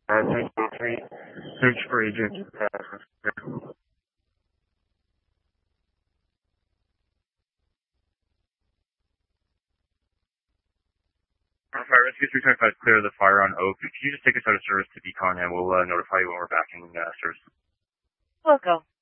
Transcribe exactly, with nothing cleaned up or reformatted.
Uh, three four three, search for agent. Uh, Fire Rescue three twenty-five, clear the fire on Oak. Could you just take us out of service to Beacon, and we'll uh, notify you when we're back in uh, service? Loco.